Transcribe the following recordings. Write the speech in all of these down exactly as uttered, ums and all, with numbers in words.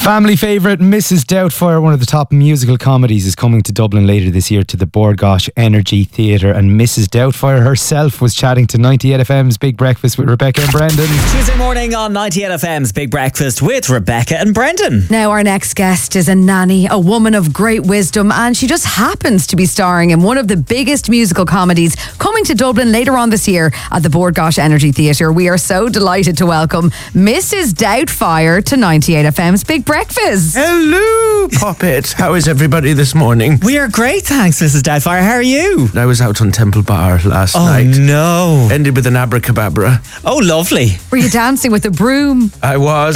Family favourite Missus Doubtfire, one of the top musical comedies, is coming to Dublin later this year to the Bord Gáis Energy Theatre, and Missus Doubtfire herself was chatting to ninety-eight F M's Big Breakfast with Rebecca and Brendan. Tuesday morning on ninety-eight F M's Big Breakfast with Rebecca and Brendan. Now our next guest is a nanny, a woman of great wisdom, and she just happens to be starring in one of the biggest musical comedies coming to Dublin later on this year at the Bord Gáis Energy Theatre. We are so delighted to welcome Missus Doubtfire to ninety-eight F M's Big Breakfast. Hello, Poppet. How is everybody this morning? We are great, thanks, Missus Doubtfire. How are you? I was out on Temple Bar last oh, night. Oh, no. Ended with an abracadabra. Oh, lovely. Were you dancing with a broom? I was.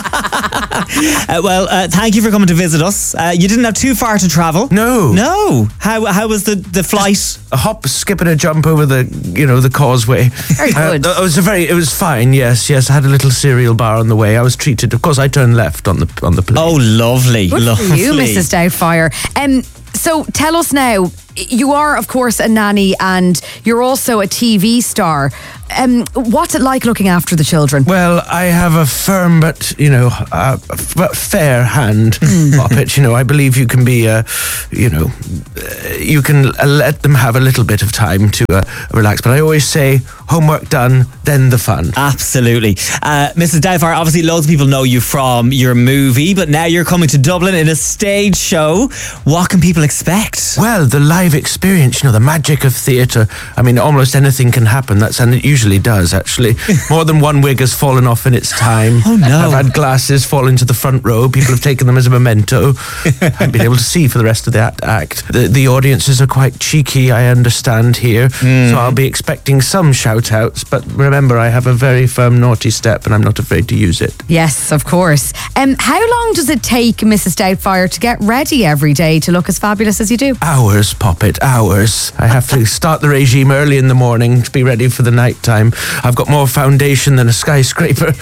uh, well, uh, thank you for coming to visit us. Uh, you didn't have too far to travel. No. No. How how was the, the flight? A hop, skip and a jump over the, you know, the causeway. Very good. Uh, it was a very, it was fine, yes, yes. I had a little cereal bar on the way. I was treated. Of course, I turned left on the on the plane. Oh, lovely. Good lovely. for you, Missus Doubtfire. Um, so tell us now, you are, of course, a nanny and you're also a T V star. Um, what's it like looking after the children? Well, I have a firm but, you know, uh, f- fair hand, Poppet. You know, I believe you can be, uh, you know, uh, you can uh, let them have a little bit of time to uh, relax. But I always say, homework done, then the fun. Absolutely. Uh, Missus Doubtfire, obviously loads of people know you from your movie, but now you're coming to Dublin in a stage show. What can people expect? Well, the live experience, you know, the magic of theatre. I mean, almost anything can happen. That's, and it usually does, actually. More than one wig has fallen off in its time. Oh, no. I've had glasses fall into the front row. People have taken them as a memento. I've been able to see for the rest of the act. The, the audiences are quite cheeky, I understand, here. Mm. So I'll be expecting some shout-outs. But remember, I have a very firm naughty step and I'm not afraid to use it. Yes, of course. Um, how long does it take Missus Doubtfire to get ready every day to look as fabulous as you do? Hours, Poppet, hours. I have to start the regime early in the morning to be ready for the night time. I've got more foundation than a skyscraper.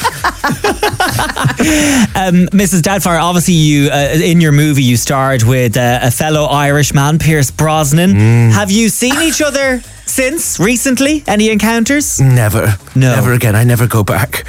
um, Missus Doubtfire, obviously you uh, in your movie you starred with uh, a fellow Irishman, Pierce Brosnan. Mm. Have you seen each other since, recently? Any encounters? Never. No. Never again. I never go back.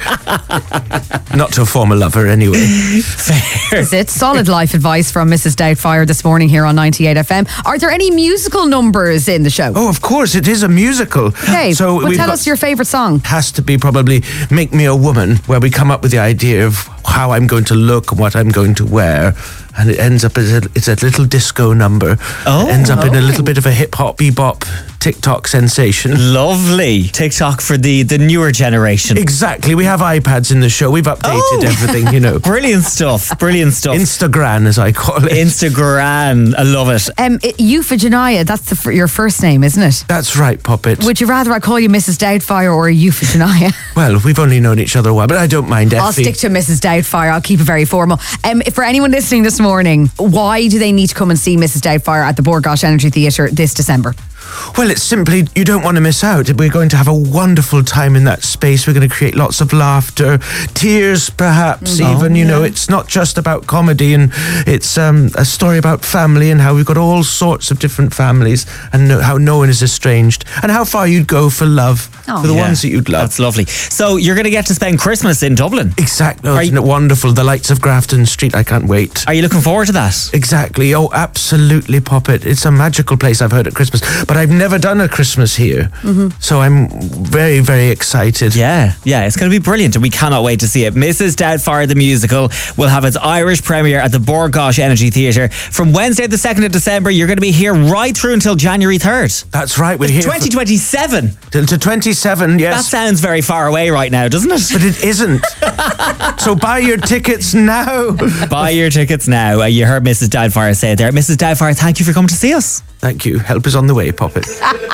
Not to a former lover, anyway. Fair. Is it solid life advice from Missus Doubtfire this morning here on ninety-eight F M? Are there any musical numbers in the show? Oh, of course, it is a musical. Okay, so well, tell us your favourite song. Has to be probably Make Me a Woman, where we come up with the idea of how I'm going to look and what I'm going to wear. And it ends up as a, it's a little disco number. Oh. It ends up oh. in a little bit of a hip-hop, bebop, TikTok sensation. Lovely. TikTok for the, the newer generation. Exactly. We have iPads in the show. We've updated oh. everything, you know. Brilliant stuff. Brilliant stuff. Instagram, as I call it. Instagram. I love it. Um, Euphigenia, that's the, your first name, isn't it? That's right, Poppet. Would you rather I call you Missus Doubtfire or Euphigenia? Well, we've only known each other a while, but I don't mind, Effie. I'll stick to Missus Doubtfire. I'll keep it very formal. Um, for anyone listening this morning, why do they need to come and see Missus Doubtfire at the Bord Gáis Energy Theatre this December? Well, it's simply, you don't want to miss out. We're going to have a wonderful time in that space. We're going to create lots of laughter, tears perhaps oh, even, you yeah. know. It's not just about comedy, and it's um, a story about family and how we've got all sorts of different families and no, how no one is estranged and how far you'd go for love, oh, for the yeah. ones that you'd love. That's lovely. So you're going to get to spend Christmas in Dublin. Exactly. Oh, isn't it wonderful? The lights of Grafton Street. I can't wait. Are you looking forward to that? Exactly. Oh, absolutely, Poppet. It's a magical place, I've heard, at Christmas. But I've never done a Christmas here. Mm-hmm. So I'm very, very excited. Yeah, yeah, it's going to be brilliant and we cannot wait to see it. Missus Doubtfire the musical will have its Irish premiere at the Bord Gáis Energy Theatre from Wednesday the second of December. You're going to be here right through until January third. That's right, we're it's here twenty twenty-seven. Till to twenty-seven, yes. That sounds very far away right now, doesn't it? But it isn't. So buy your tickets now. Buy your tickets now. Uh, you heard Missus Doubtfire say it there. Missus Doubtfire, thank you for coming to see us. Thank you. Help is on the way, Poppet.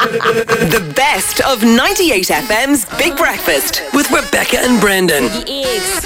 The best of ninety-eight F M's Big Breakfast with Rebecca and Brendan. He is.